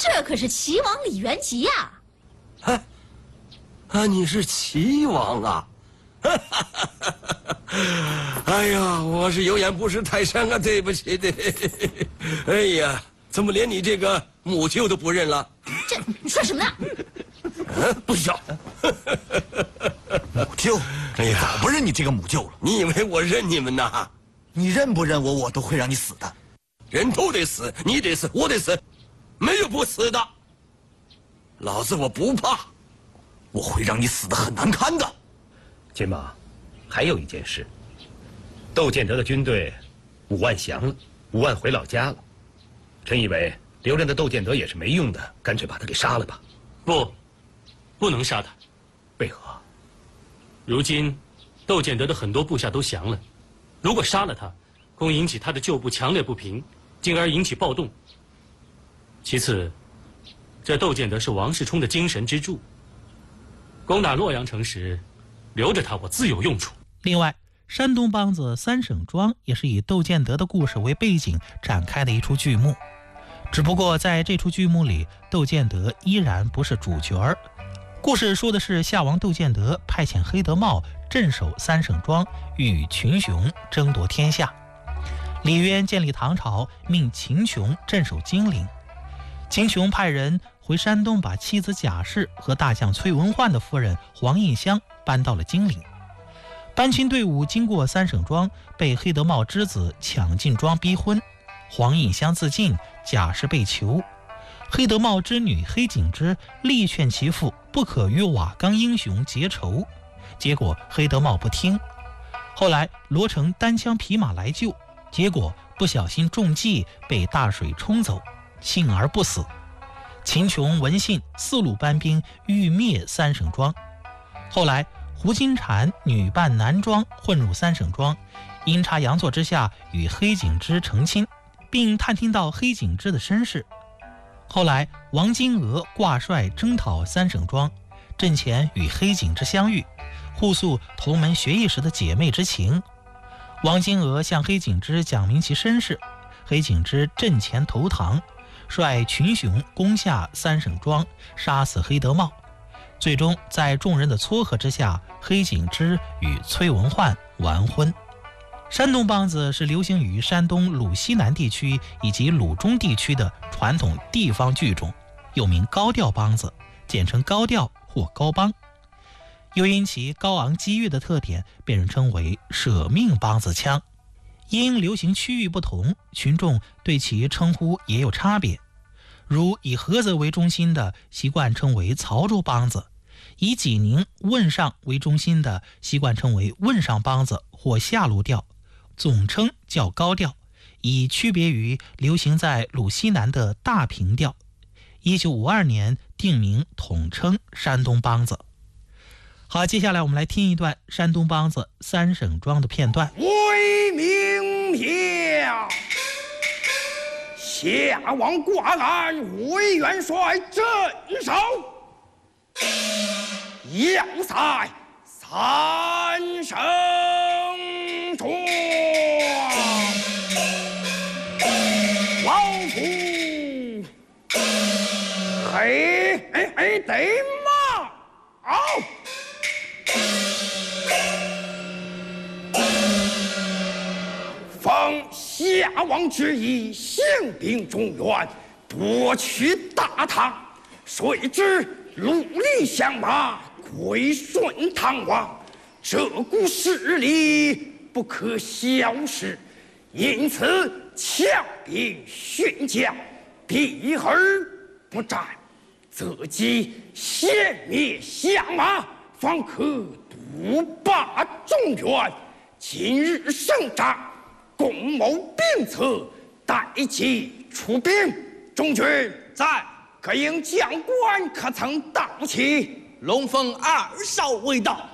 这可是齐王李元吉呀！ 你是齐王啊？哎呀，我是有眼不识泰山啊，对不起的。哎呀，怎么连你这个母舅都不认了？ 这你说什么呢？ 不许叫！ 母舅， 哎呀， 早不认你这个母舅了。 你以为我认你们呐？ 你认不认我，我都会让你死的。 人都得死，你得死，我得死，没有不死的。老子我不怕， 我会让你死得很难堪的。 亲妈，还有一件事，窦建德的军队5万降了，5万回老家了。臣以为留着的窦建德也是没用的，干脆把他给杀了吧。 不能杀他。 为何？ 如今窦建德的很多部下都降了，如果杀了他，恐引起他的旧部强烈不平，进而引起暴动。其次，这窦建德是王世充的精神支柱，攻打洛阳城时，留着他我自有用处。 另外，山东梆子三省庄也是以窦建德的故事为背景展开的一出剧目，只不过在这出剧目里，窦建德依然不是主角儿。故事说的是夏王窦建德派遣黑德茂镇守三省庄，与群雄争夺天下。李渊建立唐朝，命秦琼镇守金陵。秦琼派人回山东，把妻子贾氏和大将崔文焕的夫人黄印香搬到了金陵。搬亲队伍经过三省庄，被黑德茂之子抢进庄逼婚，黄印香自尽，贾氏被囚。黑德茂之女黑景之力劝其父不可与瓦岗英雄结仇，结果黑德茂不听。后来罗成单枪匹马来救，结果不小心中计，被大水冲走，幸而不死。秦琼闻信，4路班兵欲灭三省庄。后来胡金蝉女扮男装混入三省庄，阴差阳错之下与黑景之成亲，并探听到黑景之的身世。后来王金娥挂帅征讨三省庄，阵前与黑景之相遇，互诉同门学艺时的姐妹之情。王金娥向黑景之讲明其身世，黑景之阵前投唐，率群雄攻下三省庄，杀死黑德茂。最终在众人的撮合之下，黑景之与崔文焕完婚。山东梆子是流行于山东鲁西南地区以及鲁中地区的传统地方剧种，又名高调梆子，简称高调或高梆。又因其高昂激越的特点，被人称为舍命梆子腔。因流行区域不同，群众对其称呼也有差别。如以菏泽为中心的习惯称为曹州梆子，以济宁、汶上为中心的习惯称为汶上梆子或下路调，总称叫高调，以区别于流行在鲁西南的大平调。1952年定名统称山东梆子。好，接下来我们来听一段山东梆子三省庄的片段。 为明了，夏王挂鞍为元帅镇守，要塞三省庄，老夫得嘛奉夏王之意，兴兵中原，夺取大唐。谁知戮力相马，归顺唐王。这股势力不可小视，因此强兵训将，避而不战，则即先灭夏马，方可独霸中原。今日胜仗，共谋并策，待其出兵。中军在，可应将官可曾到齐？ 龙凤2少未到。